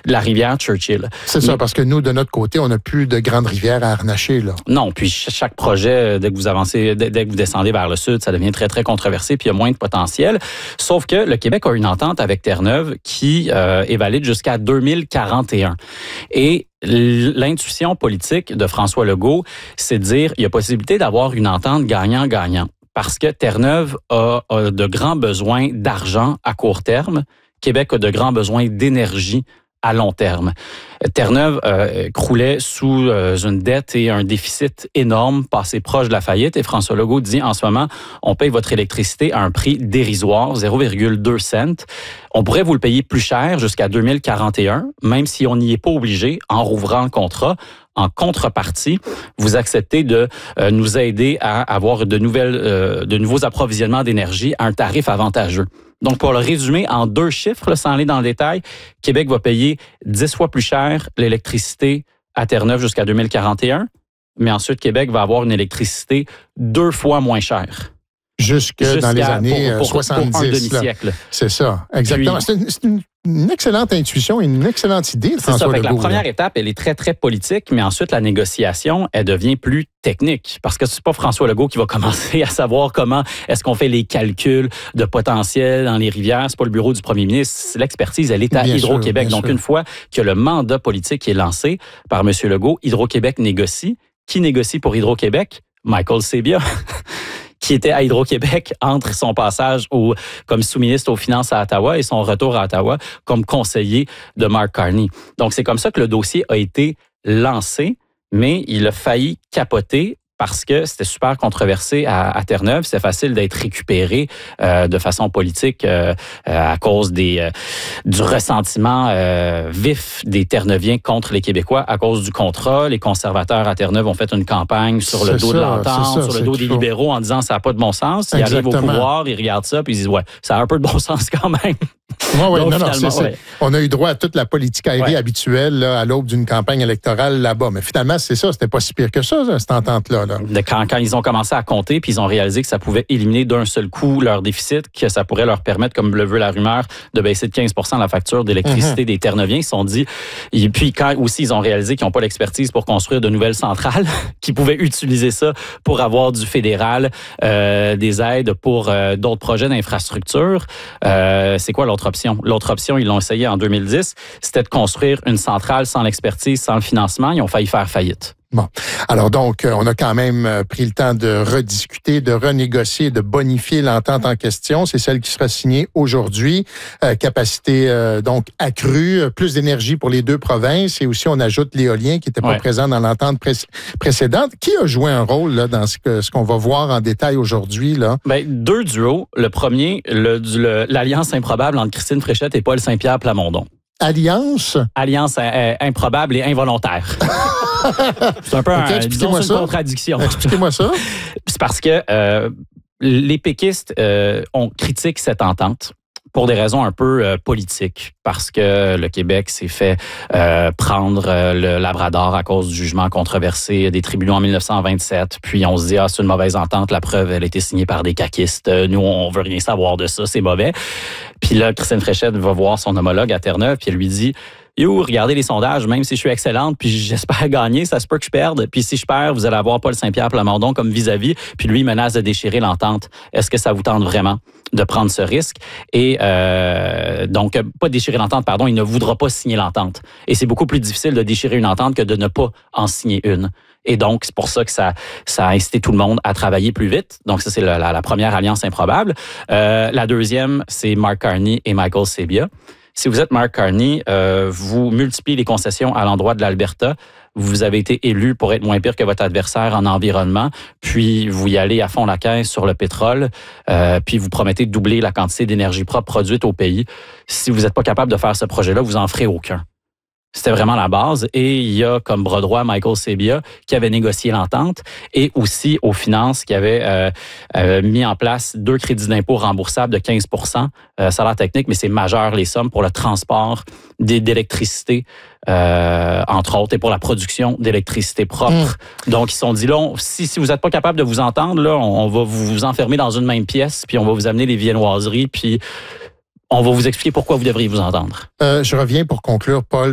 la rivière Churchill. C'est ça, parce que nous, de notre côté, on n'a plus de grandes rivières à harnacher, là. Non, puis chaque projet, dès que vous avancez, dès que vous descendez vers le sud, ça devient très, très controversé, puis il y a moins de potentiel. Sauf que le Québec a une entente avec Terre-Neuve qui est valide jusqu'à 2041. Et l'intuition politique de François Legault, c'est de dire il y a possibilité d'avoir une entente gagnant-gagnant. Parce que Terre-Neuve a de grands besoins d'argent à court terme. Québec a de grands besoins d'énergie à long terme. Terre-Neuve croulait sous une dette et un déficit énorme, passé proche de la faillite. Et François Legault dit en ce moment, on paye votre électricité à un prix dérisoire, 0,2 cents. On pourrait vous le payer plus cher jusqu'à 2041, même si on n'y est pas obligé en rouvrant le contrat. En contrepartie, vous acceptez de nous aider à avoir de nouveaux approvisionnements d'énergie à un tarif avantageux. Donc, pour le résumer en 2 chiffres, sans aller dans le détail, Québec va payer 10 fois plus cher l'électricité à Terre-Neuve jusqu'à 2041, mais ensuite, Québec va avoir une électricité 2 fois moins chère. Jusqu'à dans les années pour 70. Pour un demi-siècle. C'est ça, exactement. C'est une excellente intuition et une excellente idée de François Legault. La première étape, elle est très, très politique, mais ensuite, la négociation, elle devient plus technique. Parce que c'est pas François Legault qui va commencer à savoir comment est-ce qu'on fait les calculs de potentiel dans les rivières. C'est pas le bureau du premier ministre. L'expertise, elle est à Hydro-Québec. Donc, une fois que le mandat politique est lancé par M. Legault, Hydro-Québec négocie. Qui négocie pour Hydro-Québec? Michael Sabia. Qui était à Hydro-Québec entre son passage comme sous-ministre aux Finances à Ottawa et son retour à Ottawa comme conseiller de Mark Carney. Donc, c'est comme ça que le dossier a été lancé, mais il a failli capoter parce que c'était super controversé à Terre-Neuve. C'est facile d'être récupéré de façon politique à cause du ressentiment vif des Terre-Neuviens contre les Québécois à cause du contrat. Les conservateurs à Terre-Neuve ont fait une campagne sur le dos de l'entente, sur le dos des libéraux en disant ça n'a pas de bon sens. Ils arrivent au pouvoir, ils regardent ça puis ils disent ouais, ça a un peu de bon sens quand même. Oui, on a eu droit à toute la politicaillerie habituelle là, à l'aube d'une campagne électorale là-bas. Mais finalement, c'est ça, c'était pas si pire que ça, cette entente-là. Là. Quand ils ont commencé à compter, puis ils ont réalisé que ça pouvait éliminer d'un seul coup leur déficit, que ça pourrait leur permettre, comme le veut la rumeur, de baisser de 15 % la facture d'électricité des Terre-Neuviens, ils se sont dit... Et puis quand aussi ils ont réalisé qu'ils n'ont pas l'expertise pour construire de nouvelles centrales, qu'ils pouvaient utiliser ça pour avoir du fédéral, des aides pour d'autres projets d'infrastructure. C'est quoi l'autre option? L'autre option, ils l'ont essayé en 2010, c'était de construire une centrale sans l'expertise, sans le financement. Ils ont failli faire faillite. Bon. Alors donc, on a quand même pris le temps de rediscuter, de renégocier, de bonifier l'entente en question. C'est celle qui sera signée aujourd'hui. Capacité donc accrue, plus d'énergie pour les 2 provinces et aussi on ajoute l'éolien qui n'était pas présent dans l'entente précédente. Qui a joué un rôle là, dans ce qu'on va voir en détail aujourd'hui? Là? Bien, 2 duos. Le premier, l'alliance improbable entre Christine Fréchette et Paul Saint-Pierre Plamondon. Alliance improbable et involontaire. C'est un peu une contradiction. Expliquez-moi ça. C'est parce que les péquistes critiquent cette entente pour des raisons un peu politiques, parce que le Québec s'est fait prendre le Labrador à cause du jugement controversé des tribunaux en 1927. Puis on se dit, c'est une mauvaise entente, la preuve, elle a été signée par des caquistes. Nous, on veut rien savoir de ça, c'est mauvais. Puis là, Christine Fréchette va voir son homologue à Terre-Neuve, puis elle lui dit... Yo, regardez les sondages, même si je suis excellente, puis j'espère gagner, ça se peut que je perde. Puis si je perds, vous allez avoir Paul Saint-Pierre Plamondon comme vis-à-vis, puis lui, il menace de déchirer l'entente. Est-ce que ça vous tente vraiment de prendre ce risque? Et donc, pas déchirer l'entente, pardon, il ne voudra pas signer l'entente. Et c'est beaucoup plus difficile de déchirer une entente que de ne pas en signer une. Et donc, c'est pour ça que ça a incité tout le monde à travailler plus vite. Donc, ça, c'est la première alliance improbable. La deuxième, c'est Mark Carney et Michael Sabia. Si vous êtes Mark Carney, vous multipliez les concessions à l'endroit de l'Alberta. Vous avez été élu pour être moins pire que votre adversaire en environnement, puis vous y allez à fond la caisse sur le pétrole, puis vous promettez de doubler la quantité d'énergie propre produite au pays. Si vous n'êtes pas capable de faire ce projet-là, vous n'en ferez aucun. C'était vraiment la base. Et il y a comme bras droit Michael Sabia qui avait négocié l'entente et aussi aux finances qui avait mis en place 2 crédits d'impôt remboursables de 15 %. Salaire technique, mais c'est majeur les sommes pour le transport d'électricité, entre autres, et pour la production d'électricité propre. Donc, ils se sont dit, là, si vous n'êtes pas capable de vous entendre, là, on va vous enfermer dans une même pièce, puis on va vous amener les viennoiseries, puis on va vous expliquer pourquoi vous devriez vous entendre. Je reviens pour conclure, Paul,